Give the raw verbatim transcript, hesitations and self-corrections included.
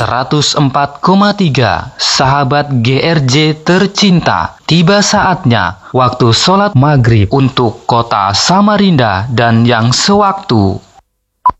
seratus empat koma tiga Sahabat G R J tercinta, tiba saatnya waktu sholat maghrib untuk kota Samarinda dan yang sewaktu.